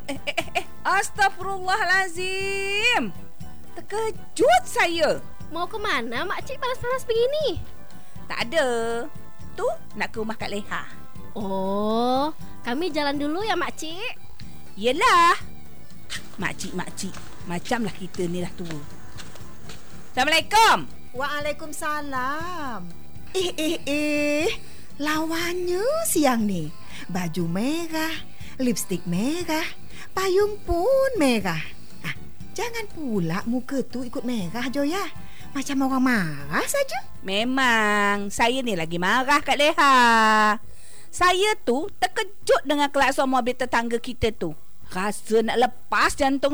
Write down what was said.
Astaghfirullahalazim. Terkejut saya. Mau ke mana makcik panas-panas begini? Tak ada. Tu nak ke rumah Kak Leha. Oh, kami jalan dulu ya makcik. Yelah. Makcik. Macamlah kita ni dah tua. Assalamualaikum. Waalaikumsalam. Lawannya siang ni. Baju merah, lipstik merah, payung pun merah. Jangan pula muka tu ikut merah, Joya. Macam orang marah saja. Memang saya ni lagi marah Kak Leha. Saya tu terkejut dengan klakson mobil tetangga kita tu. Rasa nak lepas jantung